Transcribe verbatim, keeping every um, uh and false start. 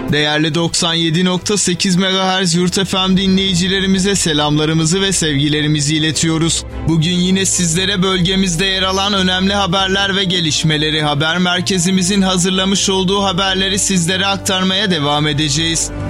Değerli doksan yedi nokta sekiz megahertz Yurt F M dinleyicilerimize selamlarımızı ve sevgilerimizi iletiyoruz. Bugün yine sizlere bölgemizde yer alan önemli haberler ve gelişmeleri haber merkezimizin hazırlamış olduğu haberleri sizlere aktarmaya devam edeceğiz.